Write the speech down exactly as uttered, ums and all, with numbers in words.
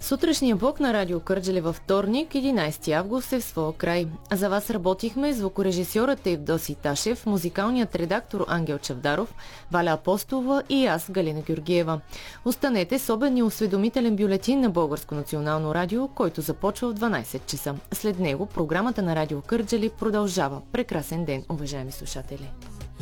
Сутрешния блок на Радио Кърджали във вторник, единайсети август е в своя край. За вас работихме звукорежисьорът Евдоси Ташев, музикалният редактор Ангел Чавдаров, Валя Апостолова и аз, Галина Георгиева. Останете с обедния осведомителен бюлетин на Българско национално радио, който започва в дванайсет часа. След него програмата на Радио Кърджали продължава. Прекрасен ден, уважаеми слушатели!